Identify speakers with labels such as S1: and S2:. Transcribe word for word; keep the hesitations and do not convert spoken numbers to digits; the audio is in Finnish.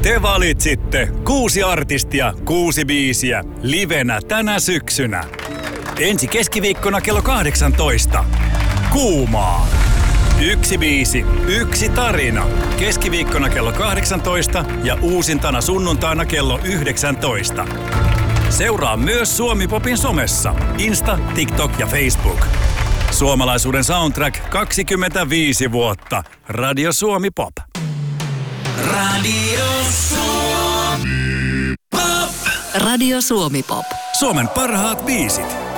S1: Te valitsitte kuusi artistia, kuusi biisiä, livenä tänä syksynä. Ensi keskiviikkona kello kahdeksantoista. Kuumaa. Yksi biisi, yksi tarina. Keskiviikkona kello kahdeksantoista ja uusintana sunnuntaina kello yhdeksäntoista. Seuraa myös Suomi-popin somessa. Insta, TikTok ja Facebook. Suomalaisuuden soundtrack kaksikymmentäviisi vuotta. Radio Suomi Pop.
S2: Radio Suomi Pop.
S3: Radio Suomi Pop.
S1: Suomen parhaat biisit.